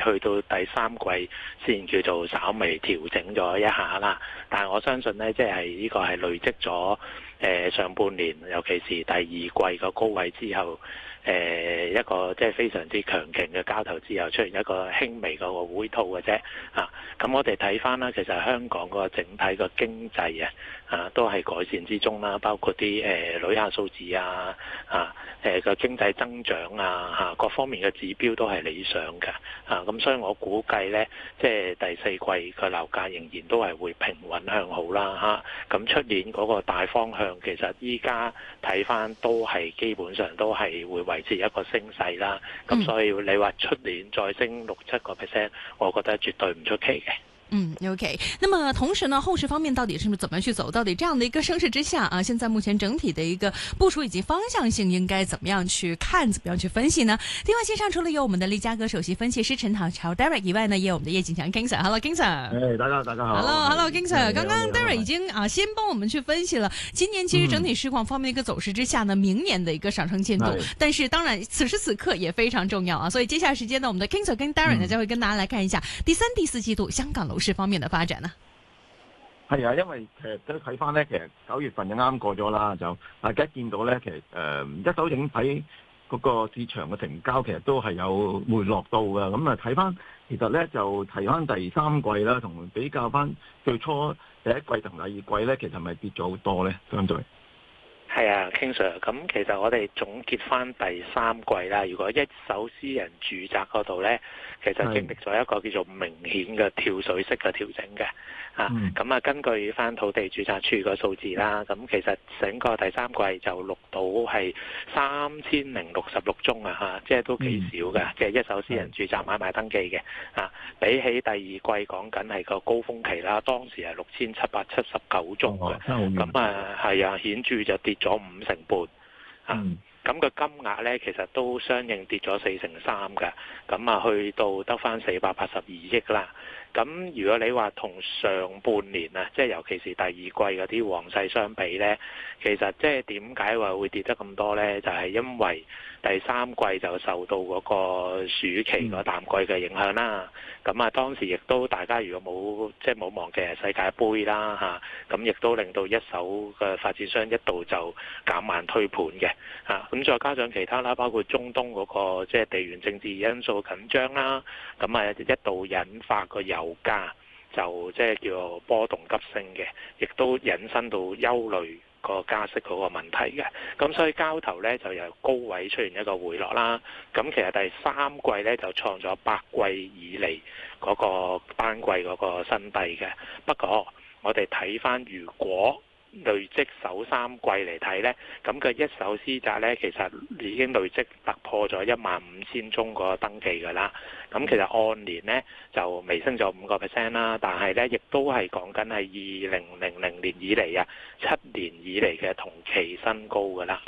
去到第三季先叫做稍微調整咗一下啦。但係我相信呢，即係呢個係累積咗上半年，尤其是第二季個高位之後，一個即係非常之強勁嘅交投之後，出現一個輕微個回吐嘅啫。咁我哋睇翻啦，其實香港個整體個經濟都係改善之中啦，包括啲旅客數字個經濟增長各方面嘅指標都係理想嘅。咁所以我估計呢，即係第四季個樓價仍然都係會平穩向好啦。咁出年嗰個大方向其實依家睇翻都係基本上都係會維持一個升勢啦。咁所以你話出年再升6-7%，我覺得絕對唔出奇嘅。 OK。那麼同時呢，後市方面到底是怎麼去走？到底這樣的一個升勢之下現在目前整體的一個部署以及方向性應該怎麼樣去看，怎麼樣去分析呢？電話線上除了有我們的利嘉閣首席分析師陳昶朝 Derek 以外呢，也有我們的葉景強 King Sir。Hello，King Sir。 大家好。 Hello，King Sir。剛剛 Derek 已經先幫我們去分析了今年其實整體市況方面的一個走勢之下呢，明年的一個上升進度。但是當然此時此刻也非常重要所以接下來時間呢，我們的 King Sir 跟 Derek 呢將會跟大家來看一下第三、第四季度香港樓市方面的發展呢。 係啊，因為其實都睇翻咧，其實9月份就啱過咗啦，就大家見到咧，其實一手整體嗰個市場嘅成交其實都係有回落到嘅。咁睇翻其實咧就提翻第三季啦，同比較翻最初第一季同第二季咧，其實係咪跌咗好多咧？相對係啊，King Sir。咁其實我哋總結翻第三季啦，如果一手私人住宅嗰度咧，其實經歷咗一個叫做明顯嘅跳水式嘅調整嘅。咁根據翻土地註冊處個數字啦，咁其實整個第三季就錄到係3066宗即係都幾少嘅，即係一手私人住宅買賣登記嘅。比起第二季講緊係個高峰期啦，當時係6779宗嘅，咁係啊，顯著就跌咗5成半。咁個金額咧，其實都相應跌咗4成3嘅，咁去到得返482億啦。咁如果你話同上半年即係尤其是第二季嗰啲旺勢相比咧，其實即係點解話會跌得咁多咧？就係因為第三季就受到嗰個暑期個淡季嘅影響啦。咁當時亦都大家如果冇忘記係世界盃啦咁亦都令到一手嘅發展商一度就減慢推盤嘅咁再加上其他啦，包括中東嗰個即係地緣政治因素緊張啦，咁一度引發個油價就即係叫做波動急升嘅，亦都引申到憂慮個加息嗰個問題嘅。咁所以交投咧就由高位出現一個回落啦。咁其實第三季咧就創咗8季以嚟嗰個單季嗰個新低嘅。不過我哋睇翻如果累積首三季嚟睇呢，咁嘅一手私宅呢，其實已經累積突破咗15000宗個登記㗎啦。咁其實按年呢，就微升咗5%啦，但係呢，亦都係講緊係2000年以嚟7年以嚟嘅同期新高㗎啦。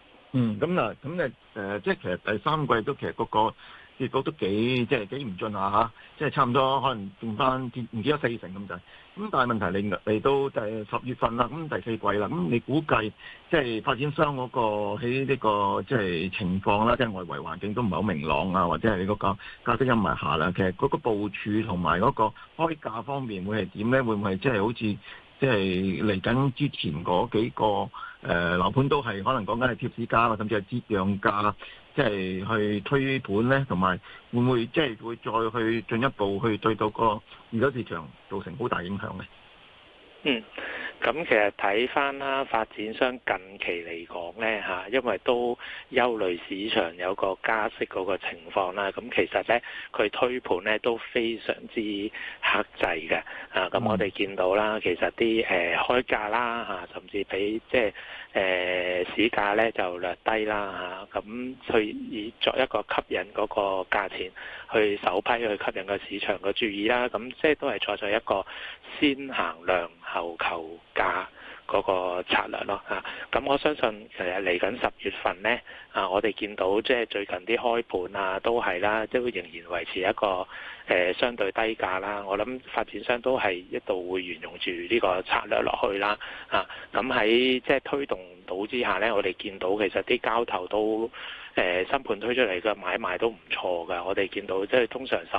即係其實第三季都其實嗰個結果都幾唔盡即係差唔多可能剩翻唔止咗4成咁滯。咁但係問題嚟到就係10月份啦，咁第四季啦，咁你估計即係發展商嗰個喺呢個即係情況啦，即係外圍環境都唔係好明朗或者係你嗰個加息陰霾下啦，其實嗰個部署同埋嗰個開價方面會係點咧？會唔會即係好似即係嚟緊之前嗰幾個樓盤都係可能講緊係貼市價甚至係折讓價，即係去推盤咧？同埋會唔會即係會再去進一步去對到個二手市場造成好大影響咧？ 咁其實睇翻啦，發展商近期嚟講呢，因為都憂慮市場有個加息嗰個情況啦，咁其實呢，佢推盤呢都非常之克制嘅。咁我哋見到啦，其實啲開價啦甚至比即係市價呢就略低啦咁去以作一個吸引嗰個價錢去首批去吸引個市場嘅注意啦。咁即係都係採取一個先行量後求價嗰個策略咯咁我相信其實嚟緊10月份呢，我哋見到即係最近啲開盤都係啦，即係仍然維持一個相對低價啦。我諗發展商都係一度會沿用住呢個策略落去啦咁喺即係推動到之下呢，我哋見到其實啲交投都新盤推出嚟嘅買賣都唔錯㗎。我哋見到即係通常